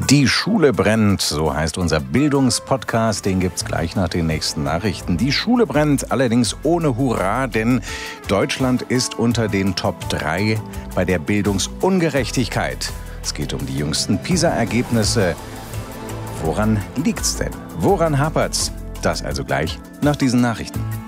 Die Schule brennt, so heißt unser Bildungspodcast, den gibt's gleich nach den nächsten Nachrichten. Die Schule brennt, allerdings ohne Hurra, denn Deutschland ist unter den Top 3 bei der Bildungsungerechtigkeit. Es geht um die jüngsten PISA-Ergebnisse. Woran liegt's denn? Woran hapert's? Das also gleich nach diesen Nachrichten.